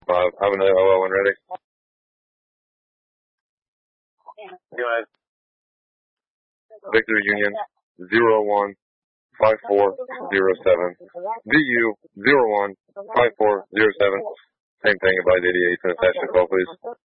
Have another OL when ready. Victor Union 015407. VU 015407. Same thing, advise 88 to the session call, please.